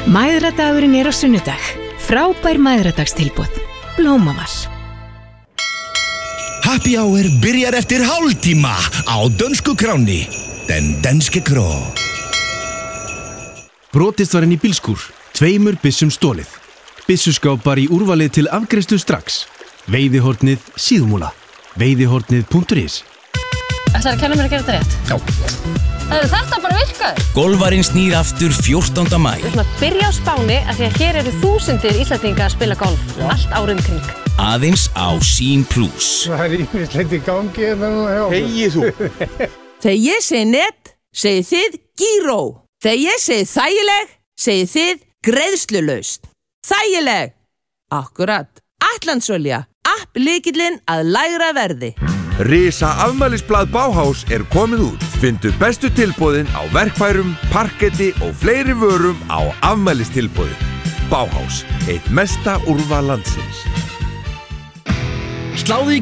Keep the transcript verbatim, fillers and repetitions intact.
Mæðradagurinn er á sunnudag. Frábær mæðradagstilboð. Blómaval. Happy hour byrjar eftir hálftíma á dönsku kráni. Den danske kró. Brotist var inn í bílskúr. Tveimur byssum stólið. Byssuskápar í úrvalið til afgreiðslu strax. Veiðihornið síðumúla. Veiðihornið punktur is. Ætlarðu að kenna mér að gera þetta rétt? Já. Þetta bara virkaði. Golfarinn snýr aftur fjórtánda maí. Við ætlum að byrja á Spáni af því að hér eru þúsundir Íslendinga að spila golf allt árið um kring. Aðeins á Sín Plus. Það er ýmislegt í gangi hérna núna hjá okkur. Hegi þú. Þegar ég segi net, segið þið gíró. Þegar ég segi þægileg, segið þið greiðslulaust. Þægileg. Akkurat. Atlandsolja. App lykillinn að lægra verði. Risa afmælisblað Bauhaus er komið út. Findu bestu tilboðin á verkfærum, parketti og fleiri vörum á afmælistilboði. Bauhaus, eitt mesta úrval landsins. Sláðu í